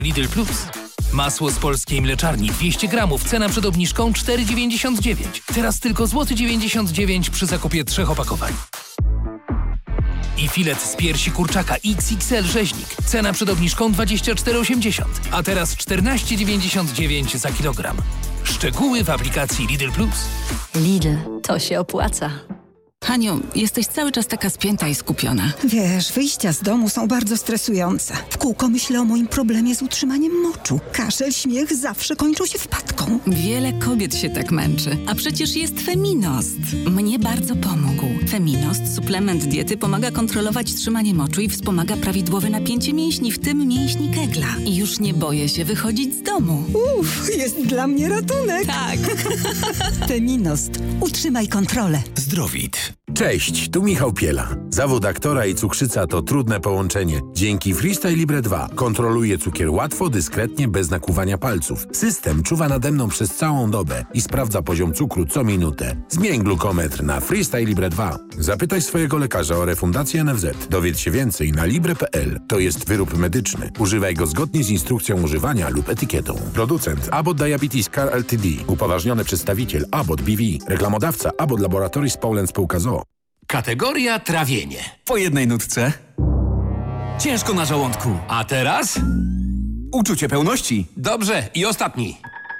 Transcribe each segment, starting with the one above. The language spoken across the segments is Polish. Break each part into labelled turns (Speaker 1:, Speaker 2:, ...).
Speaker 1: Lidl Plus. Masło z polskiej mleczarni 200 gramów, cena przed obniżką 4,99. Teraz tylko złoty 99 przy zakupie 3 opakowań. I filet z piersi kurczaka XXL rzeźnik. Cena przed obniżką 24,80, a teraz 14,99 za kilogram. Szczegóły w aplikacji Lidl Plus.
Speaker 2: Lidl, to się opłaca.
Speaker 3: Haniu, jesteś cały czas taka spięta i skupiona.
Speaker 4: Wiesz, wyjścia z domu są bardzo stresujące. W kółko myślę o moim problemie z utrzymaniem moczu. Kaszel, śmiech zawsze kończą się wpadką.
Speaker 3: Wiele kobiet się tak męczy. A przecież jest Feminost. Mnie bardzo pomógł. Feminost, suplement diety, pomaga kontrolować trzymanie moczu i wspomaga prawidłowe napięcie mięśni, w tym mięśni kegla. I już nie boję się wychodzić z domu.
Speaker 4: Jest dla mnie ratunek.
Speaker 3: Tak.
Speaker 4: Feminost. Utrzymaj kontrolę.
Speaker 5: Zdrowit. Cześć, tu Michał Piela. Zawód aktora i cukrzyca to trudne połączenie. Dzięki Freestyle Libre 2 kontroluję cukier łatwo, dyskretnie, bez nakłuwania palców. System czuwa nade mną przez całą dobę i sprawdza poziom cukru co minutę. Zmień glukometr na Freestyle Libre 2. Zapytaj swojego lekarza o refundację NFZ. Dowiedz się więcej na libre.pl. To jest wyrób medyczny. Używaj go zgodnie z instrukcją używania lub etykietą. Producent Abbott Diabetes Care Ltd. Upoważniony przedstawiciel Abbott BV. Reklamodawca Abbott Laboratories Poland Spółka z.o.o.
Speaker 1: Kategoria trawienie.
Speaker 6: Po jednej nutce. Ciężko na żołądku.
Speaker 1: A teraz?
Speaker 6: Uczucie pełności.
Speaker 1: Dobrze, i ostatni.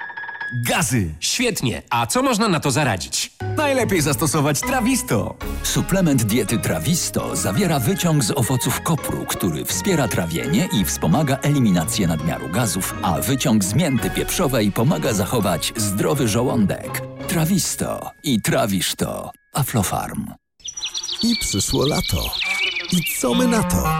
Speaker 6: Gazy.
Speaker 1: Świetnie. A co można na to zaradzić?
Speaker 6: Najlepiej zastosować Trawisto.
Speaker 7: Suplement diety Trawisto zawiera wyciąg z owoców kopru, który wspiera trawienie i wspomaga eliminację nadmiaru gazów, a wyciąg z mięty pieprzowej pomaga zachować zdrowy żołądek. Trawisto i trawisz to. Aflofarm.
Speaker 8: I przyszło lato. I co my na to?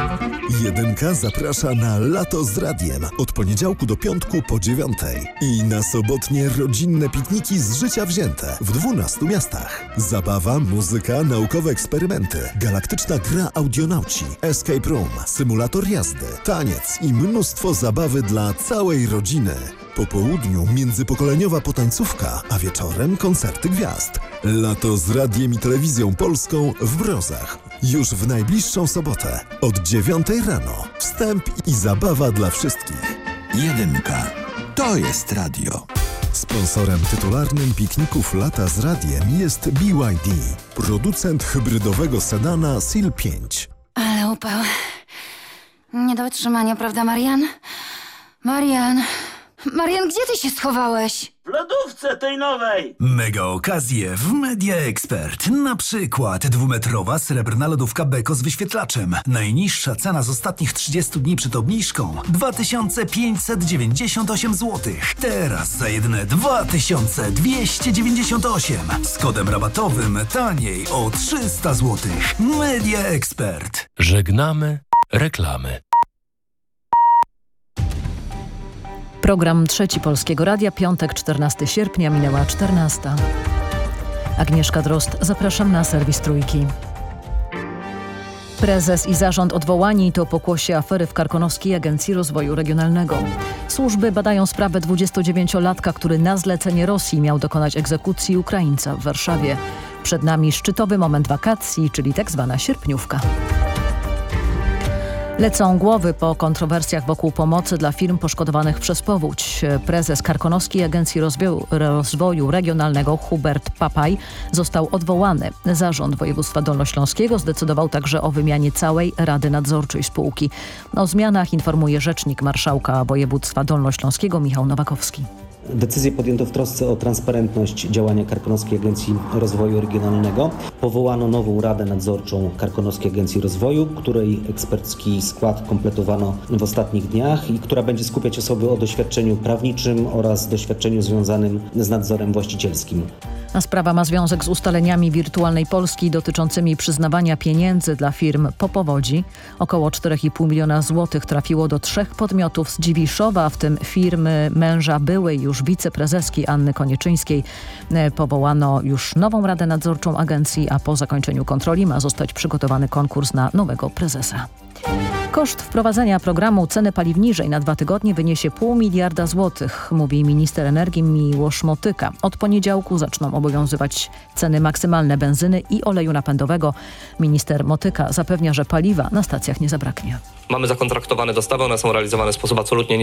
Speaker 8: Jedynka zaprasza na Lato z Radiem od poniedziałku do piątku po 9:00 i na sobotnie rodzinne pikniki z życia wzięte w 12 miastach. Zabawa, muzyka, naukowe eksperymenty, galaktyczna gra audionauci, escape room, symulator jazdy, taniec i mnóstwo zabawy dla całej rodziny. Po południu międzypokoleniowa potańcówka, a wieczorem koncerty gwiazd. Lato z Radiem i Telewizją Polską w Brozach. Już w najbliższą sobotę od 9:00 rano. Wstęp i zabawa dla wszystkich.
Speaker 7: Jedynka. To jest radio.
Speaker 8: Sponsorem tytularnym pikników Lata z Radiem jest BYD, producent hybrydowego sedana Seal 5.
Speaker 2: Ale upał. Nie do wytrzymania, prawda, Marian? Marian, gdzie ty się schowałeś?
Speaker 9: W lodówce tej nowej!
Speaker 10: Mega okazje w Media Expert. Na przykład 2-metrowa srebrna lodówka Beko z wyświetlaczem. Najniższa cena z ostatnich 30 dni przed obniżką 2598 zł. Teraz za jedyne 2298. Z kodem rabatowym taniej o 300 zł. Media Expert.
Speaker 1: Żegnamy reklamy.
Speaker 11: Program Trzeci Polskiego Radia, piątek 14 sierpnia, minęła 14. Agnieszka Drozd, zapraszam na serwis Trójki. Prezes i zarząd odwołani to pokłosie afery w Karkonoskiej Agencji Rozwoju Regionalnego. Służby badają sprawę 29-latka, który na zlecenie Rosji miał dokonać egzekucji Ukraińca w Warszawie. Przed nami szczytowy moment wakacji, czyli tak zwana sierpniówka. Lecą głowy po kontrowersjach wokół pomocy dla firm poszkodowanych przez powódź. Prezes Karkonoskiej Agencji Rozwoju Regionalnego Hubert Papaj został odwołany. Zarząd Województwa Dolnośląskiego zdecydował także o wymianie całej Rady Nadzorczej spółki. O zmianach informuje rzecznik marszałka województwa dolnośląskiego Michał Nowakowski.
Speaker 12: Decyzję podjęto w trosce o transparentność działania Karkonoskiej Agencji Rozwoju Regionalnego. Powołano nową Radę Nadzorczą Karkonoskiej Agencji Rozwoju, której ekspercki skład kompletowano w ostatnich dniach i która będzie skupiać osoby o doświadczeniu prawniczym oraz doświadczeniu związanym z nadzorem właścicielskim.
Speaker 11: A sprawa ma związek z ustaleniami Wirtualnej Polski dotyczącymi przyznawania pieniędzy dla firm po powodzi. Około 4,5 miliona złotych trafiło do 3 podmiotów z Dziwiszowa, w tym firmy męża byłej już wiceprezeski Anny Konieczyńskiej. Powołano już nową Radę Nadzorczą agencji, a po zakończeniu kontroli ma zostać przygotowany konkurs na nowego prezesa. Koszt wprowadzenia programu Ceny paliw niżej na 2 tygodnie wyniesie 0,5 miliarda złotych, mówi minister energii Miłosz Motyka. Od poniedziałku zaczną obowiązywać ceny maksymalne benzyny i oleju napędowego. Minister Motyka zapewnia, że paliwa na stacjach nie zabraknie.
Speaker 13: Mamy zakontraktowane dostawy, one są realizowane w sposób absolutnie